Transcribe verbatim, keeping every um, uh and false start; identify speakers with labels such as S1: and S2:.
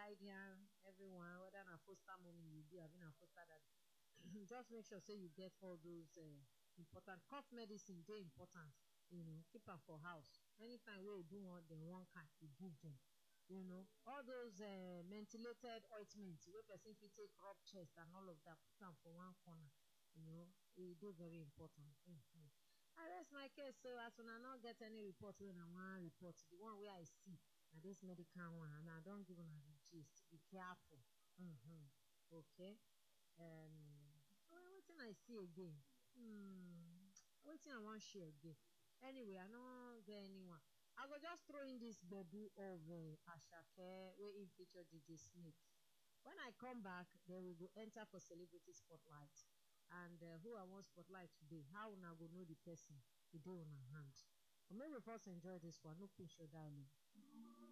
S1: hide yarn everyone, whether na foster mommy you be abi na foster daddy. Just make sure say you get all those uh, important cough medicine dey important. You know, keep am for house. Anytime wey you do one dem one kind, you give dem. You know, all those uh, mentholated ointment wey person fit take rub chest and all of that, put am for one corner. You know, e dey very important. Mm-hmm. I rest my case. So as una no get any report wey una wan report, the one wey I see na this medical one, and I don give una the gist. Be careful. Mm-hmm. Okay. Um, well, wetin I see again? Hmm. Wetin I wan share again? Anyway, I no get anyone. I go just throw in this gbedu of uh, Asake wey im feature D J Snake. When I come back, then we go enter for celebrity spotlight. And uh, who I wan spotlight today? How una go know the person? E dey una hand. But make we first enjoy this one. No push your dialogue.